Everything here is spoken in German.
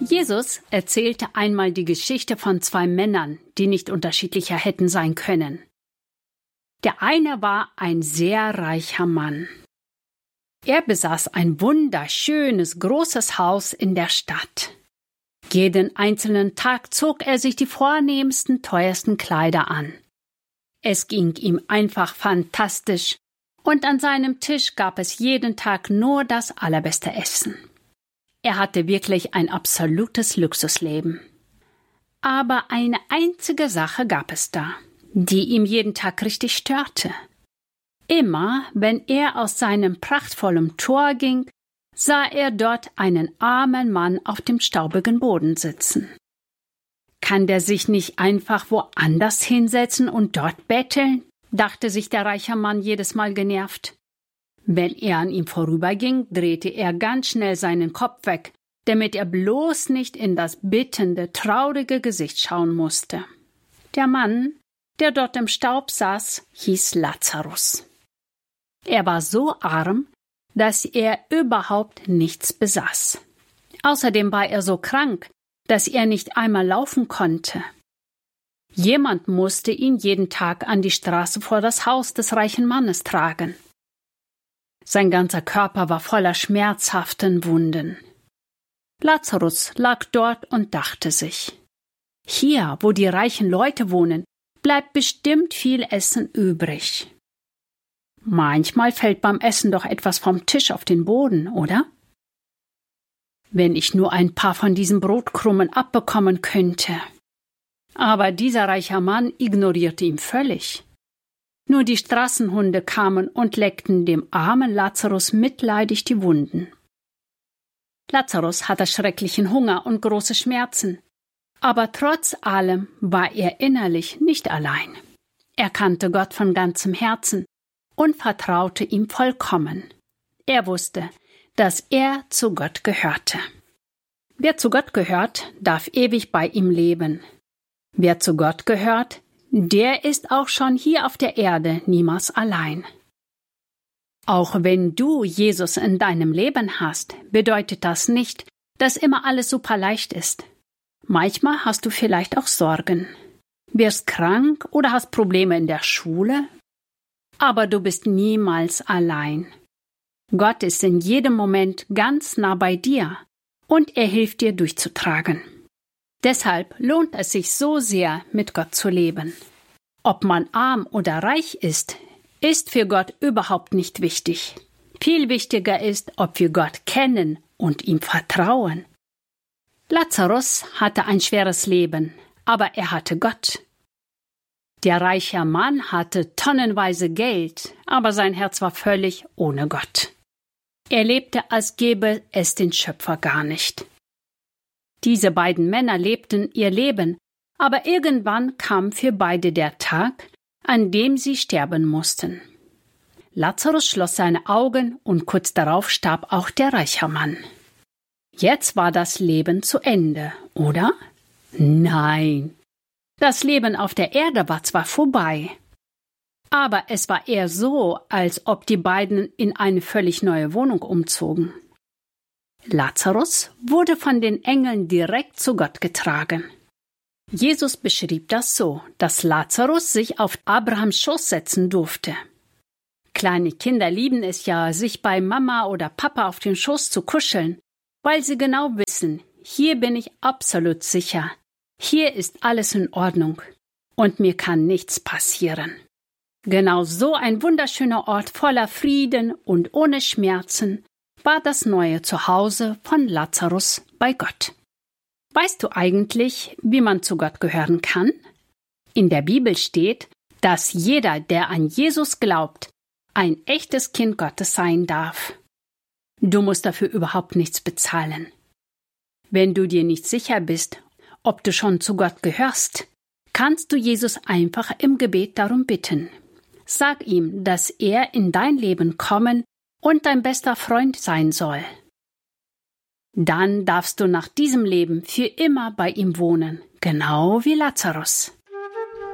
Jesus erzählte einmal die Geschichte von zwei Männern, die nicht unterschiedlicher hätten sein können. Der eine war ein sehr reicher Mann. Er besaß ein wunderschönes, großes Haus in der Stadt. Jeden einzelnen Tag zog er sich die vornehmsten, teuersten Kleider an. Es ging ihm einfach fantastisch, und an seinem Tisch gab es jeden Tag nur das allerbeste Essen. Er hatte wirklich ein absolutes Luxusleben. Aber eine einzige Sache gab es da, die ihm jeden Tag richtig störte. Immer, wenn er aus seinem prachtvollen Tor ging, sah er dort einen armen Mann auf dem staubigen Boden sitzen. Kann der sich nicht einfach woanders hinsetzen und dort betteln? Dachte sich der reiche Mann jedes Mal genervt. Wenn er an ihm vorüberging, drehte er ganz schnell seinen Kopf weg, damit er bloß nicht in das bittende, traurige Gesicht schauen musste. Der Mann, der dort im Staub saß, hieß Lazarus. Er war so arm, dass er überhaupt nichts besaß. Außerdem war er so krank, dass er nicht einmal laufen konnte. Jemand musste ihn jeden Tag an die Straße vor das Haus des reichen Mannes tragen. Sein ganzer Körper war voller schmerzhaften Wunden. Lazarus lag dort und dachte sich: Hier, wo die reichen Leute wohnen, bleibt bestimmt viel Essen übrig. Manchmal fällt beim Essen doch etwas vom Tisch auf den Boden, oder? Wenn ich nur ein paar von diesen Brotkrumen abbekommen könnte. Aber dieser reiche Mann ignorierte ihn völlig. Nur die Straßenhunde kamen und leckten dem armen Lazarus mitleidig die Wunden. Lazarus hatte schrecklichen Hunger und große Schmerzen. Aber trotz allem war er innerlich nicht allein. Er kannte Gott von ganzem Herzen und vertraute ihm vollkommen. Er wusste, dass er zu Gott gehörte. Wer zu Gott gehört, darf ewig bei ihm leben. Wer zu Gott gehört, der ist auch schon hier auf der Erde niemals allein. Auch wenn du Jesus in deinem Leben hast, bedeutet das nicht, dass immer alles super leicht ist. Manchmal hast du vielleicht auch Sorgen, wirst krank oder hast Probleme in der Schule, aber du bist niemals allein. Gott ist in jedem Moment ganz nah bei dir und er hilft dir durchzutragen. Deshalb lohnt es sich so sehr, mit Gott zu leben. Ob man arm oder reich ist für Gott überhaupt nicht wichtig. Viel wichtiger ist, ob wir Gott kennen und ihm vertrauen. Lazarus hatte ein schweres Leben, aber er hatte Gott. Der reiche Mann hatte tonnenweise Geld, aber sein Herz war völlig ohne Gott. Er lebte, als gäbe es den Schöpfer gar nicht. Diese beiden Männer lebten ihr Leben, aber irgendwann kam für beide der Tag, an dem sie sterben mussten. Lazarus schloss seine Augen und kurz darauf starb auch der reiche Mann. Jetzt war das Leben zu Ende, oder? Nein. Das Leben auf der Erde war zwar vorbei, aber es war eher so, als ob die beiden in eine völlig neue Wohnung umzogen. Lazarus wurde von den Engeln direkt zu Gott getragen. Jesus beschrieb das so, dass Lazarus sich auf Abrahams Schoß setzen durfte. Kleine Kinder lieben es ja, sich bei Mama oder Papa auf den Schoß zu kuscheln, weil sie genau wissen, hier bin ich absolut sicher, hier ist alles in Ordnung und mir kann nichts passieren. Genau so ein wunderschöner Ort voller Frieden und ohne Schmerzen war das neue Zuhause von Lazarus bei Gott. Weißt du eigentlich, wie man zu Gott gehören kann? In der Bibel steht, dass jeder, der an Jesus glaubt, ein echtes Kind Gottes sein darf. Du musst dafür überhaupt nichts bezahlen. Wenn du dir nicht sicher bist, ob du schon zu Gott gehörst, kannst du Jesus einfach im Gebet darum bitten. Sag ihm, dass er in dein Leben kommen und dein bester Freund sein soll. Dann darfst du nach diesem Leben für immer bei ihm wohnen, genau wie Lazarus.